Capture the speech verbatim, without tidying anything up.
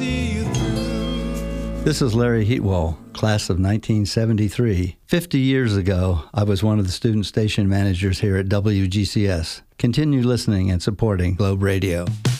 see you through. This is Larry Heatwell, class of nineteen seventy-three. Fifty years ago, I was one of the student station managers here at W G C S. Continue listening and supporting Globe Radio.